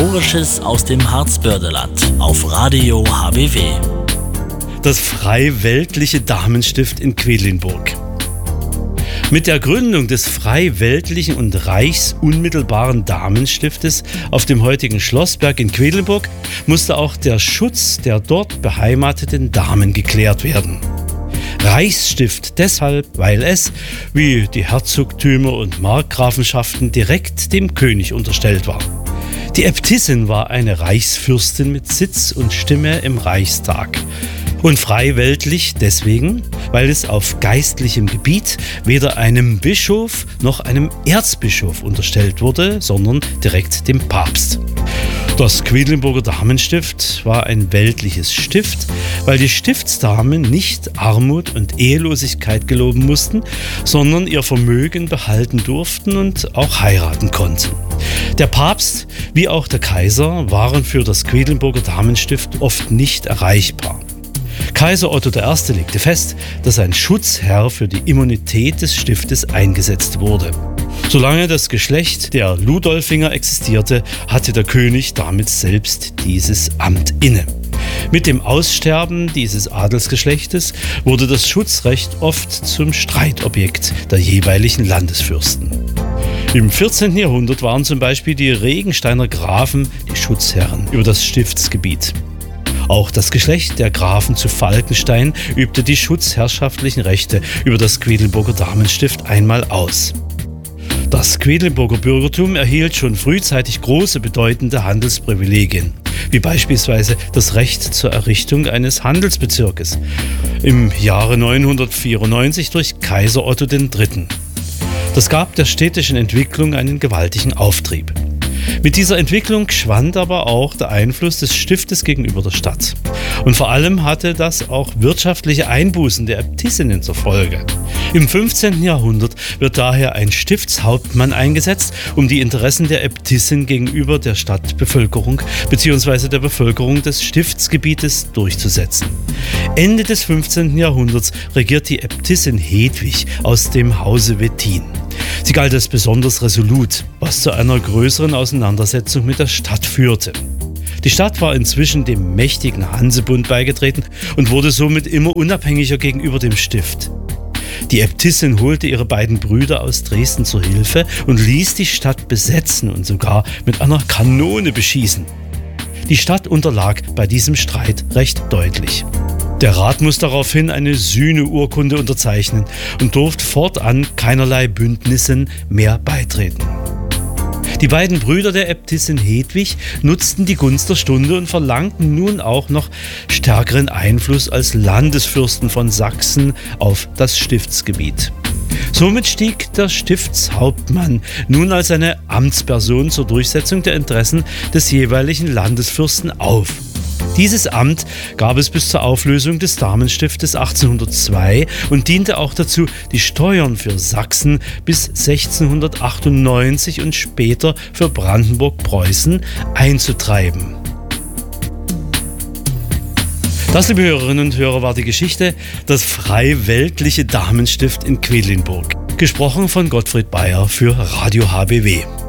Historisches aus dem Harzbörderland auf Radio HBW. Das Freiweltliche Damenstift in Quedlinburg. Mit der Gründung des Freiweltlichen und reichsunmittelbaren Damenstiftes auf dem heutigen Schlossberg in Quedlinburg musste auch der Schutz der dort beheimateten Damen geklärt werden. Reichsstift deshalb, weil es, wie die Herzogtümer und Markgrafenschaften, direkt dem König unterstellt war. Die Äbtissin war eine Reichsfürstin mit Sitz und Stimme im Reichstag. Und freiweltlich deswegen, weil es auf geistlichem Gebiet weder einem Bischof noch einem Erzbischof unterstellt wurde, sondern direkt dem Papst. Das Quedlinburger Damenstift war ein weltliches Stift, weil die Stiftsdamen nicht Armut und Ehelosigkeit geloben mussten, sondern ihr Vermögen behalten durften und auch heiraten konnten. Der Papst wie auch der Kaiser waren für das Quedlinburger Damenstift oft nicht erreichbar. Kaiser Otto I. legte fest, dass ein Schutzherr für die Immunität des Stiftes eingesetzt wurde. Solange das Geschlecht der Ludolfinger existierte, hatte der König damit selbst dieses Amt inne. Mit dem Aussterben dieses Adelsgeschlechtes wurde das Schutzrecht oft zum Streitobjekt der jeweiligen Landesfürsten. Im 14. Jahrhundert waren zum Beispiel die Regensteiner Grafen die Schutzherren über das Stiftsgebiet. Auch das Geschlecht der Grafen zu Falkenstein übte die schutzherrschaftlichen Rechte über das Quedlinburger Damenstift einmal aus. Das Quedlinburger Bürgertum erhielt schon frühzeitig große bedeutende Handelsprivilegien, wie beispielsweise das Recht zur Errichtung eines Handelsbezirkes im Jahre 994 durch Kaiser Otto III. Das gab der städtischen Entwicklung einen gewaltigen Auftrieb. Mit dieser Entwicklung schwand aber auch der Einfluss des Stiftes gegenüber der Stadt. Und vor allem hatte das auch wirtschaftliche Einbußen der Äbtissinnen zur Folge. Im 15. Jahrhundert wird daher ein Stiftshauptmann eingesetzt, um die Interessen der Äbtissin gegenüber der Stadtbevölkerung bzw. der Bevölkerung des Stiftsgebietes durchzusetzen. Ende des 15. Jahrhunderts regiert die Äbtissin Hedwig aus dem Hause Wettin. Sie galt als besonders resolut, was zu einer größeren Auseinandersetzung mit der Stadt führte. Die Stadt war inzwischen dem mächtigen Hansebund beigetreten und wurde somit immer unabhängiger gegenüber dem Stift. Die Äbtissin holte ihre beiden Brüder aus Dresden zur Hilfe und ließ die Stadt besetzen und sogar mit einer Kanone beschießen. Die Stadt unterlag bei diesem Streit recht deutlich. Der Rat muss daraufhin eine Sühneurkunde unterzeichnen und durfte fortan keinerlei Bündnissen mehr beitreten. Die beiden Brüder der Äbtissin Hedwig nutzten die Gunst der Stunde und verlangten nun auch noch stärkeren Einfluss als Landesfürsten von Sachsen auf das Stiftsgebiet. Somit stieg der Stiftshauptmann nun als eine Amtsperson zur Durchsetzung der Interessen des jeweiligen Landesfürsten auf. Dieses Amt gab es bis zur Auflösung des Damenstiftes 1802 und diente auch dazu, die Steuern für Sachsen bis 1698 und später für Brandenburg-Preußen einzutreiben. Das, liebe Hörerinnen und Hörer, war die Geschichte Das Freiweltliche Damenstift in Quedlinburg. Gesprochen von Gottfried Bayer für Radio HBW.